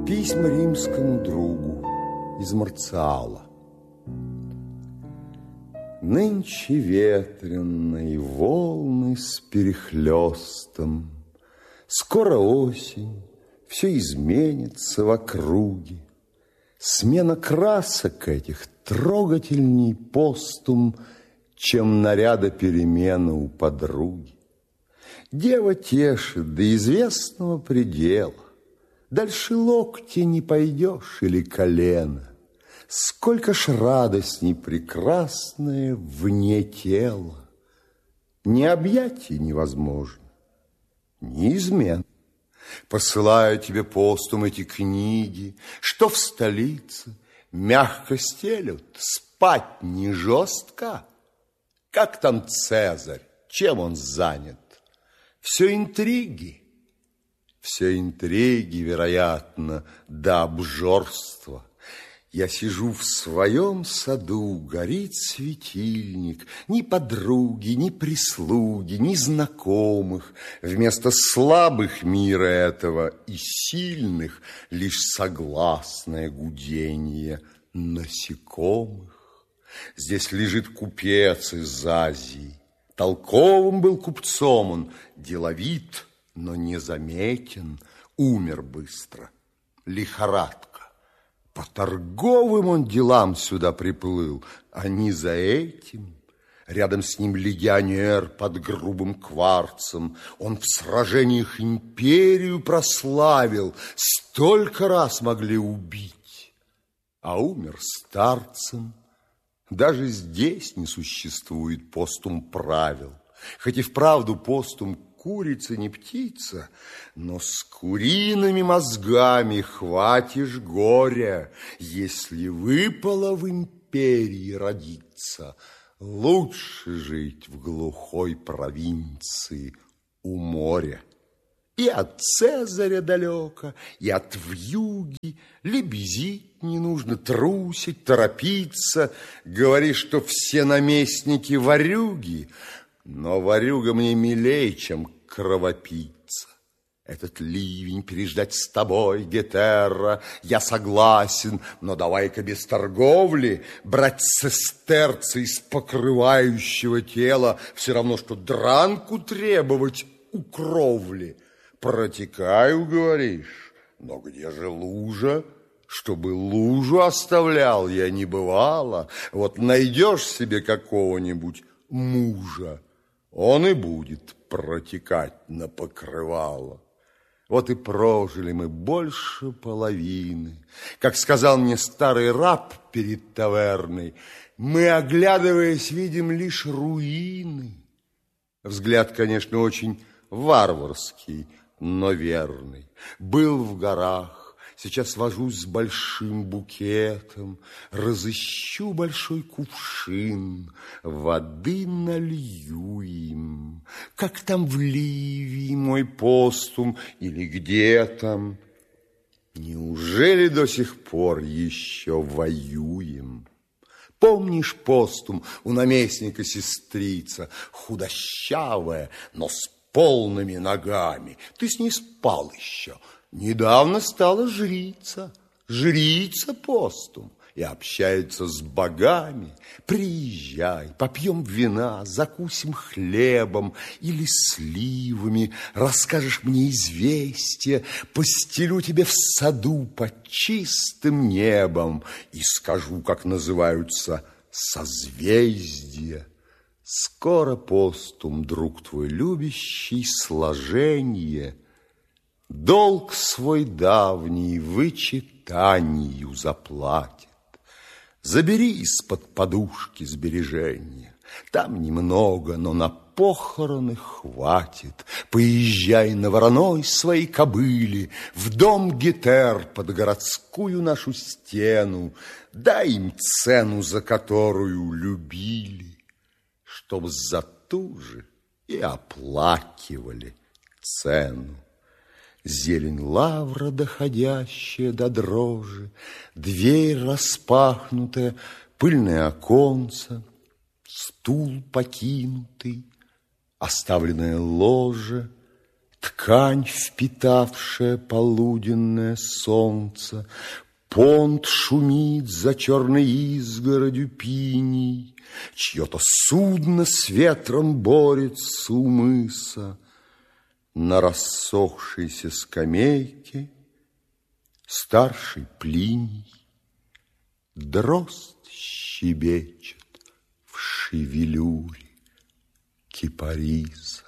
Письма римскому другу из Марциала. Нынче ветренные волны с перехлестом, скоро осень, все изменится в округе. Смена красок этих трогательней постум, чем наряда перемена у подруги. Дева тешит до известного предела, дальше локти не пойдешь или колена. Сколько ж радостней прекрасное вне тела. Ни объятий невозможно, ни измен. Посылаю тебе постум эти книги, что в столице мягко стелют, спать не жестко. Как там Цезарь, чем он занят? Все интриги, вероятно, до обжорства. Я сижу в своем саду, горит светильник, ни подруги, ни прислуги, ни знакомых. Вместо слабых мира этого и сильных лишь согласное гудение насекомых. Здесь лежит купец из Азии. Толковым был купцом он, деловит, но незаметен, умер быстро. Лихорадка. По торговым он делам сюда приплыл, а не за этим. Рядом с ним легионер под грубым кварцем. Он в сражениях империю прославил, столько раз могли убить, а умер старцем. Даже здесь не существует постум правил, хоть и вправду постум курица не птица, но с куриными мозгами хватишь горя, если выпало в империи родиться. Лучше жить в глухой провинции у моря. И от Цезаря далеко, и от вьюги. Лебезить не нужно, трусить, торопиться. Говоришь, что все наместники ворюги, но ворюга мне милей, чем кровопийца. Этот ливень переждать с тобой, Гетерра, я согласен, но давай-ка без торговли брать сестерцы из покрывающего тела, все равно, что дранку требовать у кровли. Протекаю, говоришь, но где же лужа? Чтобы лужу оставлял я не бывало. Вот найдешь себе какого-нибудь мужа, он и будет протекать на покрывало. Вот и прожили мы больше половины. Как сказал мне старый раб перед таверной, мы, оглядываясь, видим лишь руины. Взгляд, конечно, очень варварский, но верный. Был в горах, сейчас вожусь с большим букетом, разыщу большой кувшин, воды налью им. Как там в Ливии мой постум или где там? Неужели до сих пор еще воюем? Помнишь постум у наместника сестрица, худощавая, но с полными ногами? Ты с ней спал еще. Недавно стала жрица постум, и общается с богами. Приезжай, попьем вина, закусим хлебом или сливами, расскажешь мне известие, постелю тебе в саду под чистым небом и скажу, как называются созвездия. Скоро постум, друг твой любящий, сложенье долг свой давний вычитанию заплатит. Забери из-под подушки сбережения, там немного, но на похороны хватит. Поезжай на вороной своей кобыле в дом Гетер под городскую нашу стену, дай им цену, за которую любили, чтоб за ту же и оплакивали цену. Зелень лавра, доходящая до дрожи, дверь распахнутая, пыльное оконце, стул покинутый, оставленное ложе, Ткань, впитавшая полуденное солнце, понт шумит за черной изгородью пиней, чье-то судно с ветром борется у мыса. На рассохшейся скамейке старший Плиний дрозд щебечет в шевелюре кипариса.